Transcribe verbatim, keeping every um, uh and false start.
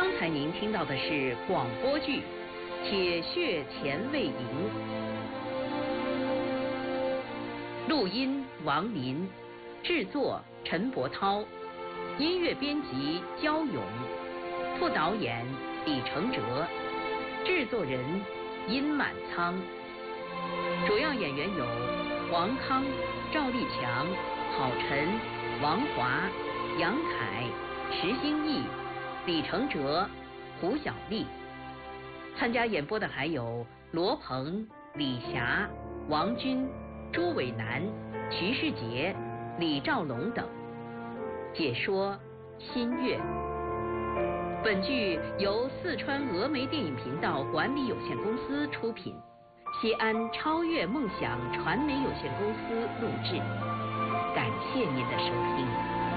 刚才您听到的是广播剧《铁血前卫营》，录音王林，制作陈伯涛，音乐编辑焦勇，副导演李承哲，制作人殷满仓。主要演员有王康、赵立强、郝晨、王华、杨凯、石兴义、李承哲、胡小丽。参加演播的还有罗鹏、李霞、王军、朱伟南、徐世杰、李兆龙等。解说新月。本剧由四川峨眉电影频道管理有限公司出品，西安超越梦想传媒有限公司录制。感谢您的收听。